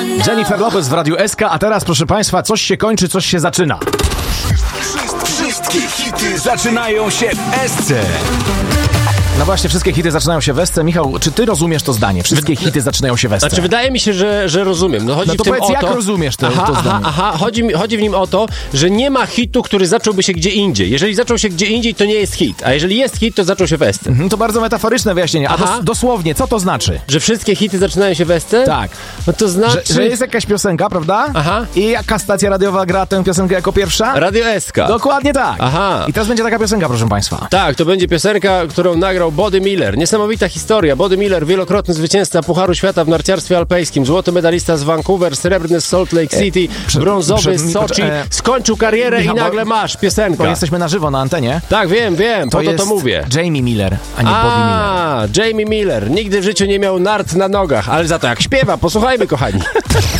Jennifer Lopez w Radiu SK, a teraz, proszę Państwa, coś się kończy, coś się zaczyna. Wszystkie hity zaczynają się w SC. No właśnie, wszystkie hity zaczynają się w SC. Michał, czy ty rozumiesz to zdanie? Wszystkie hity zaczynają się w SC. Znaczy, wydaje mi się, że rozumiem. No, chodzi No to w tym powiedz, o jak to... rozumiesz to zdanie? Chodzi w nim o to, że nie ma hitu, który zacząłby się gdzie indziej. Jeżeli zaczął się gdzie indziej, to nie jest hit. A jeżeli jest hit, to zaczął się w SC. To bardzo metaforyczne wyjaśnienie. A dosłownie, co to znaczy? Że wszystkie hity zaczynają się w SC? Tak. No to znaczy... Że jest jakaś piosenka, prawda? Aha. I jaka stacja radiowa gra tę piosenkę jako pierwsza? Radio SK. Dokładnie tak. Aha. I teraz będzie taka piosenka, proszę Państwa. Tak, to będzie piosenka, którą nagrał Body Miller. Niesamowita historia. Body Miller, wielokrotny zwycięzca Pucharu Świata w narciarstwie alpejskim, złoty medalista z Vancouver, srebrny z Salt Lake City, brązowy z Soczi, skończył karierę i nagle masz piosenkę. Bo jesteśmy na żywo na antenie. Tak, wiem, po to mówię. Jamie Miller, a nie Body Miller. Jamie Miller. Nigdy w życiu nie miał nart na nogach, ale za to jak śpiewa, posłuchajmy, kochani.